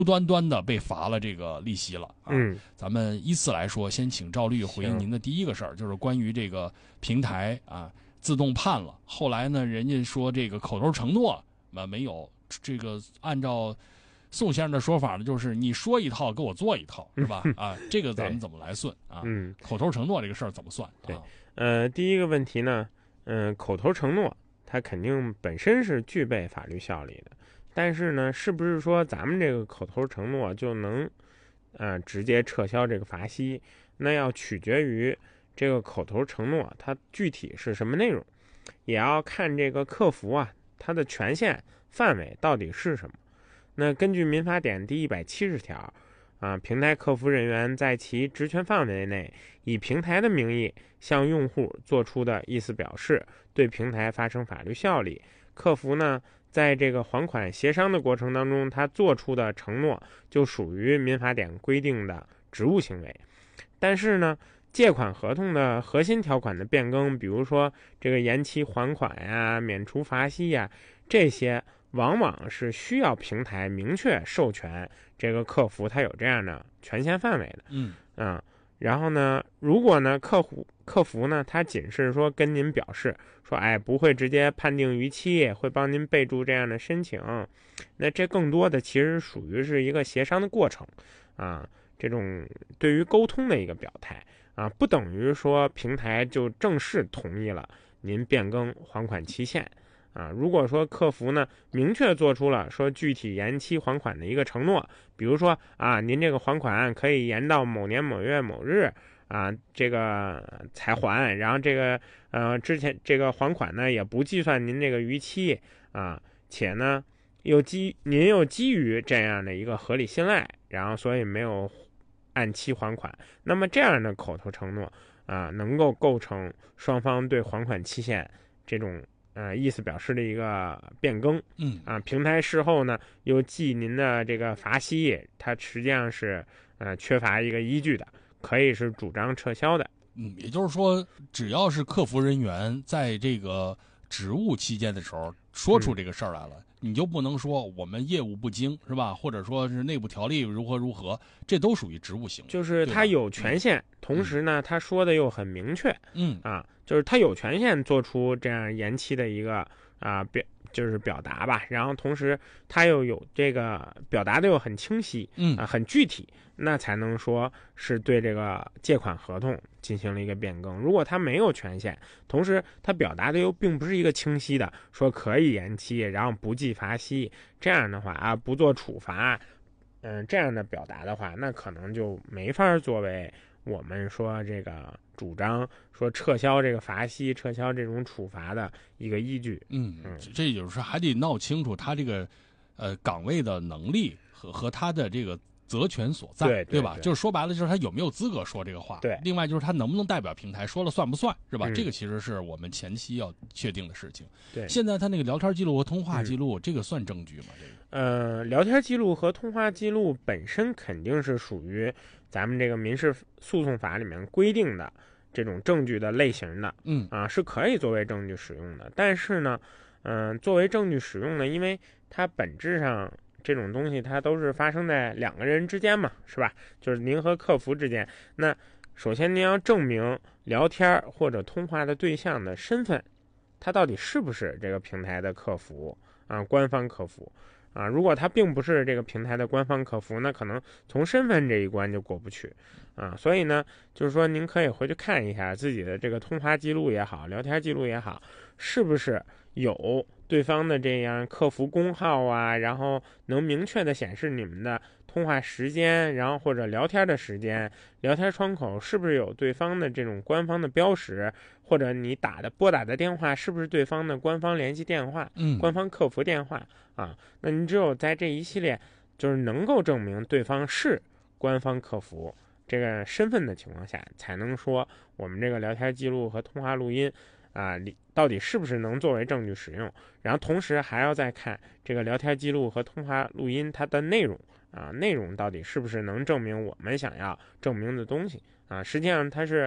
无端端的被罚了这个利息了啊。咱们依次来说，先请赵律回应您的第一个事儿，就是关于这个平台啊自动判了，后来呢，人家说这个口头承诺没有，这个按照宋先生的说法呢，就是你说一套给我做一套，是吧？啊，这个咱们怎么来算啊？口头承诺这个事儿怎么算？ 对，第一个问题呢，口头承诺它肯定本身是具备法律效力的。但是呢，是不是说咱们这个口头承诺就能，直接撤销这个罚息？那要取决于这个口头承诺它具体是什么内容，也要看这个客服啊，它的权限范围到底是什么。那根据民法典第170条，平台客服人员在其职权范围内，以平台的名义向用户做出的意思表示，对平台发生法律效力。客服呢，在这个还款协商的过程当中，他做出的承诺就属于民法典规定的职务行为。但是呢，借款合同的核心条款的变更，比如说这个延期还款呀、免除罚息呀，这些往往是需要平台明确授权这个客服他有这样的权限范围的。然后呢，如果呢客服呢，他仅是说跟您表示说，不会直接判定逾期，会帮您备注这样的申请，那这更多的其实属于是一个协商的过程这种对于沟通的一个表态不等于说平台就正式同意了您变更还款期限。如果说客服呢明确做出了说具体延期还款的一个承诺，比如说您这个还款可以延到某年某月某日这个才还，然后这个之前这个还款呢也不计算您这个逾期且呢您又基于这样的一个合理信赖，然后所以没有按期还款，那么这样的口头承诺能够构成双方对还款期限这种意思表示的一个变更。平台事后呢又记您的这个罚息，它实际上是缺乏一个依据的，可以是主张撤销的。 也就是说，只要是客服人员在这个职务期间的时候说出这个事儿来了，你就不能说我们业务不精，是吧？或者说是内部条例如何，这都属于职务行为。 就是他有权限，同时呢，他说的又很明确。就是他有权限做出这样延期的一个就是表达吧，然后同时他又有这个表达的又很清晰，很具体，那才能说是对这个借款合同进行了一个变更。如果他没有权限，同时他表达的又并不是一个清晰的，说可以延期，然后不计罚息，这样的话不做处罚，这样的表达的话，那可能就没法作为我们说这个主张说撤销这个罚息、撤销这种处罚的一个依据。 这就是说还得闹清楚他这个岗位的能力和他的这个责权所在，对吧？就是说白了，就是他有没有资格说这个话。 对， 另外就是他能不能代表平台，说了算不算，是吧？这个其实是我们前期要确定的事情。 对， 现在他那个聊天记录和通话记录，这个算证据吗？这个聊天记录和通话记录本身肯定是属于咱们这个民事诉讼法里面规定的这种证据的类型的，是可以作为证据使用的。但是呢，作为证据使用呢，因为它本质上这种东西它都是发生在两个人之间嘛，是吧？就是您和客服之间。那首先您要证明聊天或者通话的对象的身份，他到底是不是这个平台的客服官方客服。如果他并不是这个平台的官方客服，那可能从身份这一关就过不去所以呢，就是说您可以回去看一下自己的这个通话记录也好，聊天记录也好，是不是有对方的这样客服工号然后能明确的显示你们的通话时间，然后或者聊天的时间，聊天窗口是不是有对方的这种官方的标识，或者你拨打的电话是不是对方的官方联系电话，官方客服电话那你只有在这一系列就是能够证明对方是官方客服这个身份的情况下，才能说我们这个聊天记录和通话录音到底是不是能作为证据使用。然后同时还要再看这个聊天记录和通话录音它的内容内容到底是不是能证明我们想要证明的东西实际上它是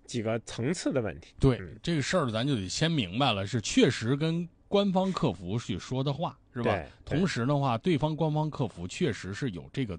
几个层次的问题。 对，这个事儿咱就得先明白了，是确实跟官方客服去说的话，是吧？同时的话，对方官方客服确实是有这个